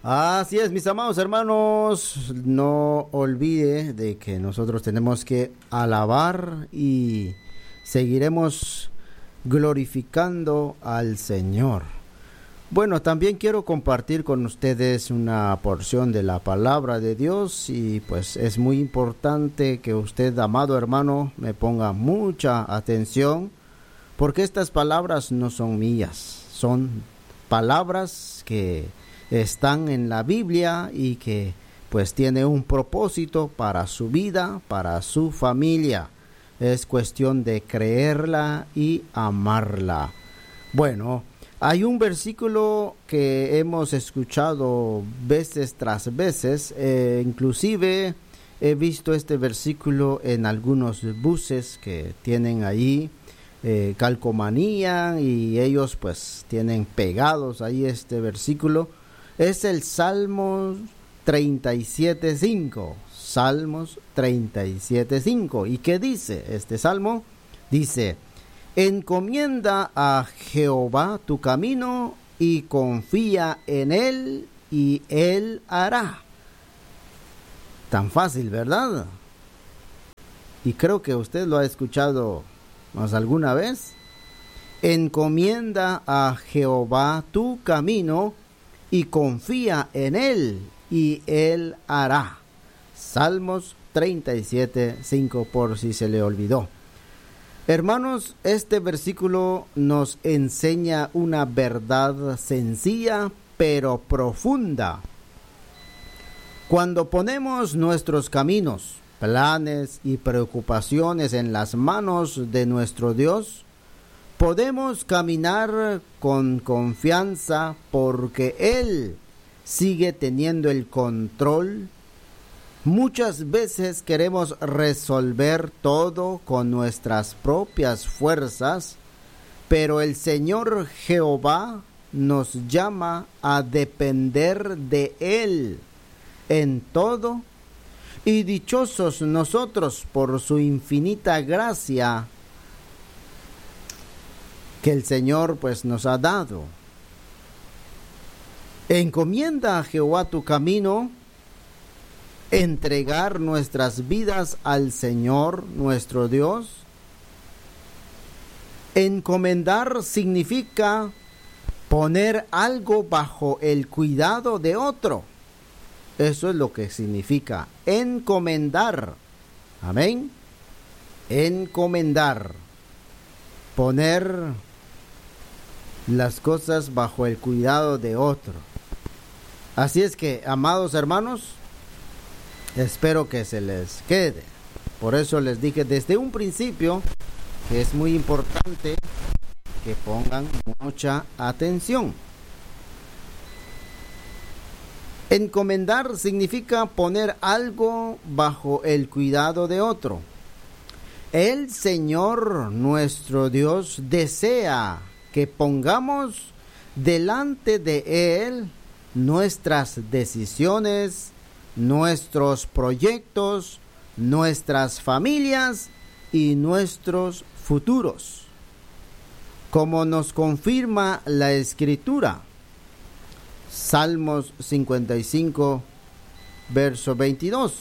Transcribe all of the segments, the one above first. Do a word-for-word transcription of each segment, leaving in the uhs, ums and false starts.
Así es, mis amados hermanos, no olvide de que nosotros tenemos que alabar y seguiremos glorificando al Señor. Bueno, también quiero compartir con ustedes una porción de la palabra de Dios y pues es muy importante que usted, amado hermano, me ponga mucha atención porque estas palabras no son mías, son palabras que están en la Biblia y que pues tiene un propósito para su vida, para su familia. Es cuestión de creerla y amarla. Bueno, hay un versículo que hemos escuchado veces tras veces, eh, inclusive he visto este versículo en algunos buses que tienen ahí eh, calcomanía y ellos pues tienen pegados ahí este versículo. Es el Salmos treinta y siete cinco. Salmos treinta y siete cinco. ¿Y qué dice este salmo? Dice: encomienda a Jehová tu camino y confía en él y él hará. Tan fácil, ¿verdad? Y creo que usted lo ha escuchado más alguna vez. Encomienda a Jehová tu camino y confía en él y él hará. Salmos treinta y siete cinco, por si se le olvidó. Hermanos, este versículo nos enseña una verdad sencilla pero profunda. Cuando ponemos nuestros caminos, planes y preocupaciones en las manos de nuestro Dios, podemos caminar con confianza porque Él sigue teniendo el control. Muchas veces queremos resolver todo con nuestras propias fuerzas, pero el Señor Jehová nos llama a depender de Él en todo, y dichosos nosotros por su infinita gracia que el Señor pues nos ha dado. Encomienda a Jehová tu camino. Entregar nuestras vidas al Señor nuestro Dios. Encomendar significa poner algo bajo el cuidado de otro. Eso es lo que significa encomendar. Amén. Encomendar. Poner las cosas bajo el cuidado de otro. Así es que, amados hermanos, espero que se les quede. Por eso les dije desde un principio que es muy importante que pongan mucha atención. Encomendar significa poner algo bajo el cuidado de otro. El Señor nuestro Dios desea que pongamos delante de Él nuestras decisiones, nuestros proyectos, nuestras familias y nuestros futuros. Como nos confirma la Escritura, Salmos cincuenta y cinco, verso veintidós.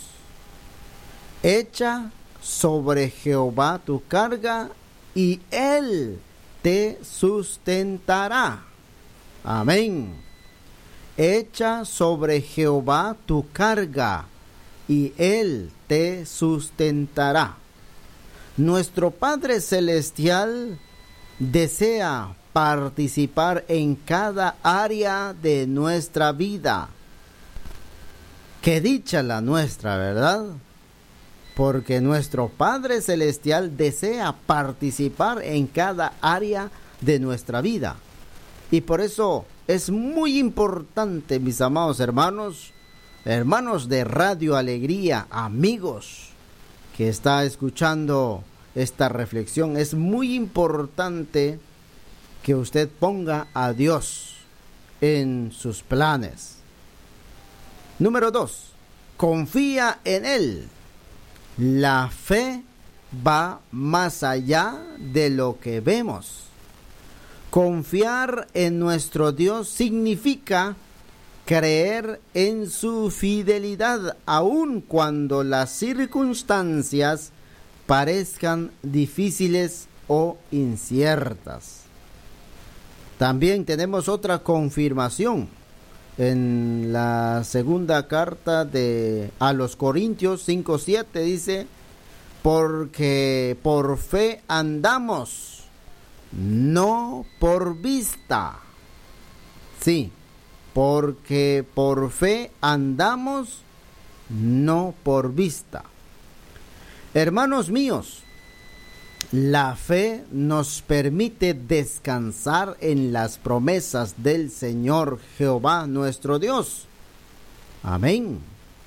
Echa sobre Jehová tu carga y Él te sustentará. Amén. Echa sobre Jehová tu carga y Él te sustentará. Nuestro Padre Celestial desea participar en cada área de nuestra vida. Qué dicha la nuestra, ¿verdad? Porque nuestro Padre Celestial desea participar en cada área de nuestra vida. Y por eso es muy importante, mis amados hermanos, hermanos de Radio Alegría, amigos que está escuchando esta reflexión, es muy importante que usted ponga a Dios en sus planes. Número dos, confía en Él. La fe va más allá de lo que vemos. Confiar en nuestro Dios significa creer en su fidelidad, aun cuando las circunstancias parezcan difíciles o inciertas. También tenemos otra confirmación en la segunda carta de a los Corintios cinco siete, dice: porque por fe andamos, no por vista. Sí, porque por fe andamos, no por vista. Hermanos míos, la fe nos permite descansar en las promesas del Señor Jehová nuestro Dios. Amén.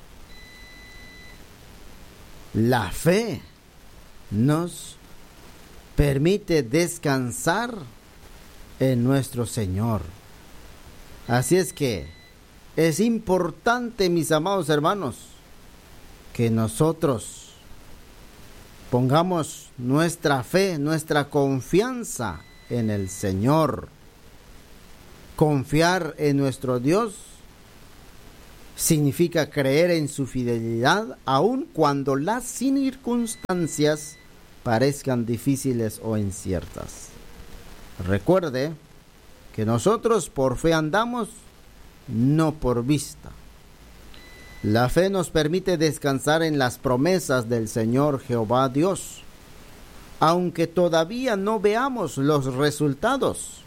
La fe nos permite descansar en nuestro Señor. Así es que es importante, mis amados hermanos, que nosotros pongamos nuestra fe, nuestra confianza en el Señor. Confiar en nuestro Dios significa creer en su fidelidad, aun cuando las circunstancias parezcan difíciles o inciertas. Recuerde que nosotros por fe andamos, no por vista. La fe nos permite descansar en las promesas del Señor Jehová Dios, aunque todavía no veamos los resultados.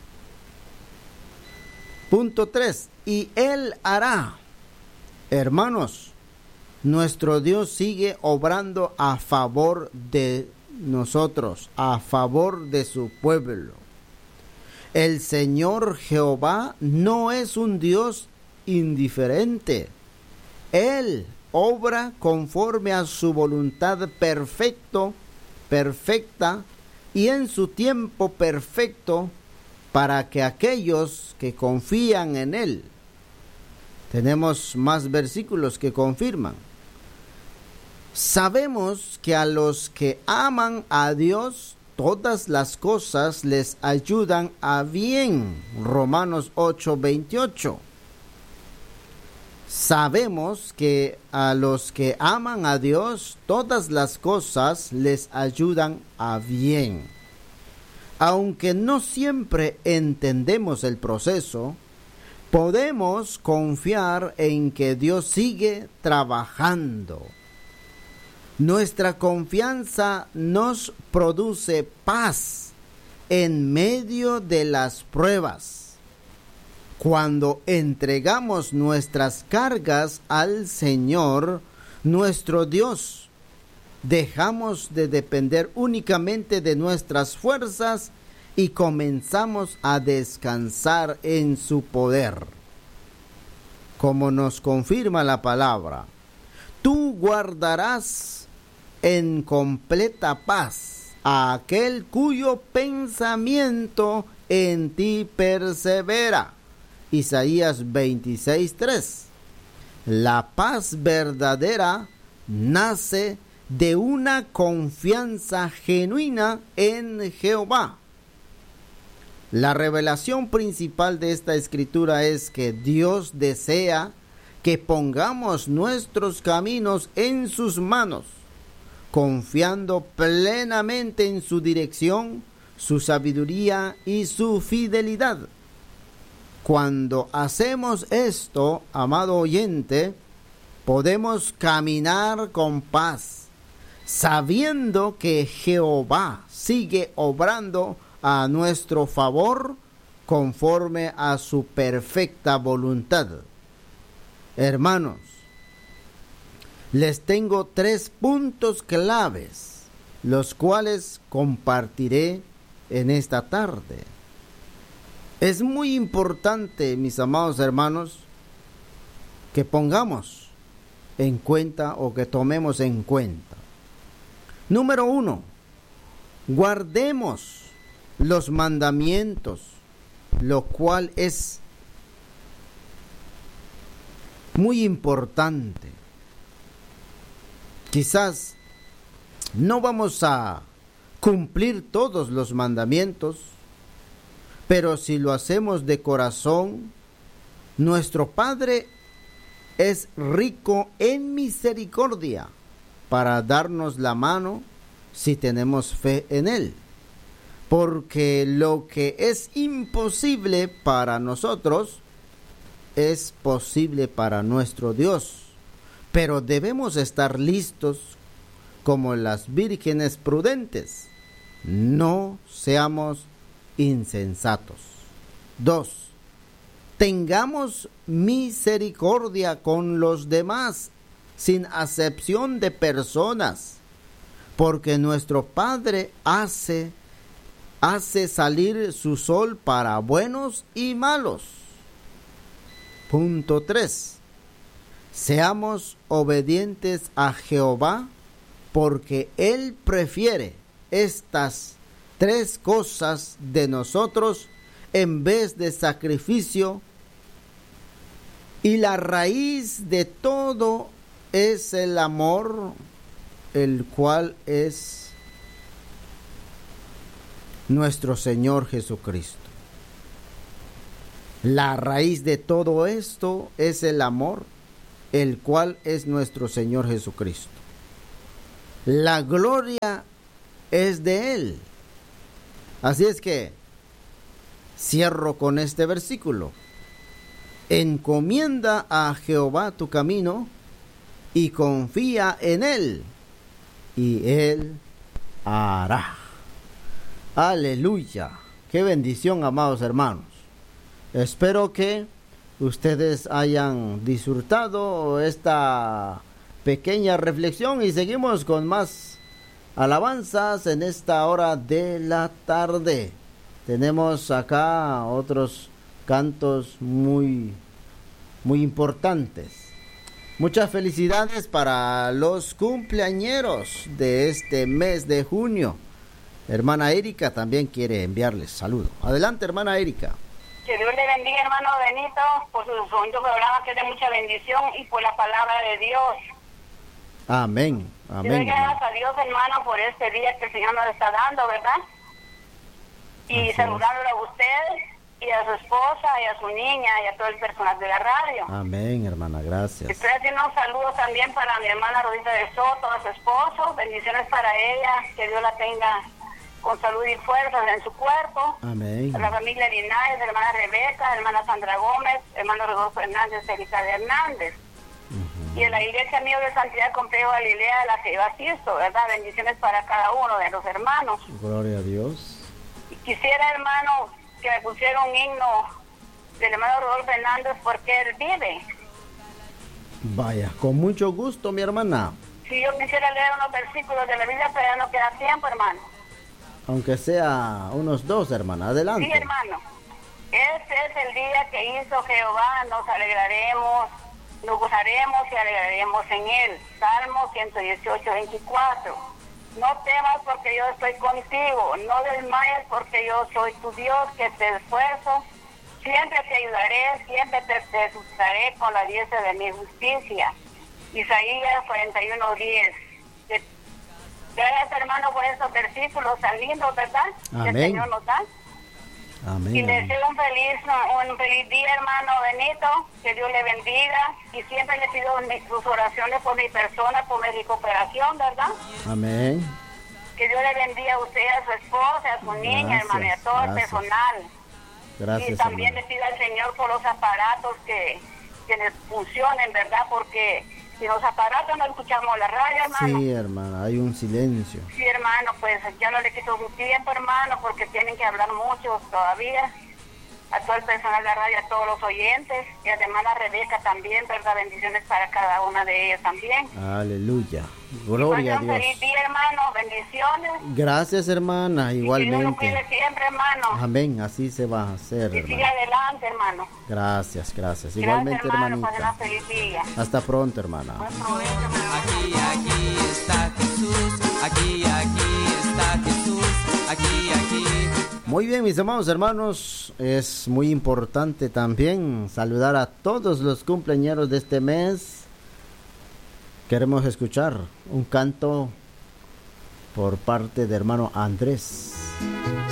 Punto tres. Y Él hará. Hermanos, nuestro Dios sigue obrando a favor de nosotros, a favor de su pueblo. El Señor Jehová no es un Dios indiferente. Él obra conforme a su voluntad perfecto, perfecta y en su tiempo perfecto para que aquellos que confían en Él. Tenemos más versículos que confirman. Sabemos que a los que aman a Dios, todas las cosas les ayudan a bien. Romanos ocho veintiocho. Sabemos que a los que aman a Dios, todas las cosas les ayudan a bien. Aunque no siempre entendemos el proceso, podemos confiar en que Dios sigue trabajando. Nuestra confianza nos produce paz en medio de las pruebas. Cuando entregamos nuestras cargas al Señor, nuestro Dios, dejamos de depender únicamente de nuestras fuerzas y comenzamos a descansar en su poder. Como nos confirma la palabra, tú guardarás en completa paz a aquel cuyo pensamiento en ti persevera. Isaías veintiséis tres. La paz verdadera nace de una confianza genuina en Jehová. La revelación principal de esta escritura es que Dios desea que pongamos nuestros caminos en sus manos, confiando plenamente en su dirección, su sabiduría y su fidelidad. Cuando hacemos esto, amado oyente, podemos caminar con paz, sabiendo que Jehová sigue obrando a nuestro favor conforme a su perfecta voluntad. Hermanos, les tengo tres puntos claves, los cuales compartiré en esta tarde. Es muy importante, mis amados hermanos, que pongamos en cuenta o que tomemos en cuenta. Número uno, guardemos los mandamientos, lo cual es muy importante. Quizás no vamos a cumplir todos los mandamientos, pero si lo hacemos de corazón, Nuestro Padre es rico en misericordia para darnos la mano si tenemos fe en Él. Porque lo que es imposible para nosotros es posible para nuestro Dios. Pero debemos estar listos como las vírgenes prudentes. No seamos insensatos. Dos. Tengamos misericordia con los demás, sin acepción de personas, porque nuestro Padre hace, hace salir su sol para buenos y malos. Punto tres. Seamos obedientes a Jehová, porque Él prefiere estas tres cosas de nosotros en vez de sacrificio, y la raíz de todo es el amor, el cual es nuestro Señor Jesucristo. La raíz de todo esto es el amor, el cual es nuestro Señor Jesucristo. La gloria es de Él. Así es que cierro con este versículo. Encomienda a Jehová tu camino y confía en Él, y Él hará. Aleluya. Qué bendición, amados hermanos. Espero que ustedes hayan disfrutado esta pequeña reflexión y seguimos con más alabanzas en esta hora de la tarde. Tenemos acá otros cantos muy, muy importantes. Muchas felicidades para los cumpleañeros de este mes de junio. Hermana Erika también quiere enviarles saludos. Adelante, hermana Erika. Que Dios le bendiga, hermano Benito, por su bonito programa que es de mucha bendición y por la palabra de Dios. Amén. Amén. Doy gracias a Dios, hermano, por este día que el Señor nos está dando, ¿verdad? Y saludándole a usted y a su esposa y a su niña y a todo el personal de la radio. Amén, hermana, gracias. Estoy haciendo un saludo también para mi hermana Rodita de Soto, a su esposo. Bendiciones para ella, que Dios la tenga con salud y fuerzas en su cuerpo. Amén. A la familia Linares, hermana Rebeca, hermana Sandra Gómez, hermano Rodolfo Hernández, Erika de Hernández. Uh-huh. Y en la iglesia mío de Santidad Complejo Galilea de la que iba asisto, ¿verdad? Bendiciones para cada uno de los hermanos. Gloria a Dios. Y quisiera, hermano, que me pusiera un himno del hermano Rodolfo Hernández porque él vive. Vaya, con mucho gusto, mi hermana. Si yo quisiera leer unos versículos de la Biblia, pero ya no queda tiempo, hermano. Aunque sea unos dos, hermana, adelante. Sí, hermano. Este es el día que hizo Jehová, nos alegraremos, nos gozaremos y alegraremos en él. Salmo ciento dieciocho, veinticuatro. No temas porque yo estoy contigo, no desmayes porque yo soy tu Dios que te esfuerzo. Siempre te ayudaré, siempre te, te sustentaré con la diestra de mi justicia. Isaías cuarenta y uno, diez. Gracias, hermano, por estos versículos tan lindos, ¿verdad? Amén. Que el Señor nos da. Amén. Y le deseo un feliz, un feliz día, hermano Benito, que Dios le bendiga. Y siempre le pido sus oraciones por mi persona, por mi recuperación, ¿verdad? Amén. Que Dios le bendiga a usted, a su esposa, a su niña, Gracias, hermano, y a todo el gracias. personal. Gracias, y también hermano. le pido al Señor por los aparatos que, que les funcionen, ¿verdad? Porque sin los aparatos no escuchamos la radio, hermano. Sí, hermana, hay un silencio. Sí, hermano, pues ya no le quito su tiempo, hermano, porque tienen que hablar mucho todavía. A todo el personal de la radio, a todos los oyentes, y a la hermana Rebeca también, ¿verdad? Bendiciones para cada una de ellas también. Aleluya. Gloria a Un Dios. feliz día, hermano, bendiciones. Gracias, hermana, Y que Dios lo igualmente. cuide siempre, hermano. Amén, así se va a hacer, Y siga hermana. adelante, hermano. Gracias, gracias. Gracias, Igualmente, hermano, pasen hermanita. un feliz día. Hasta pronto, hermana. Buen provecho, hermano. Aquí, aquí está Jesús, aquí, aquí está Jesús, aquí, aquí. Muy bien, mis amados hermanos, es muy importante también saludar a todos los cumpleañeros de este mes. Queremos escuchar un canto por parte de hermano Andrés.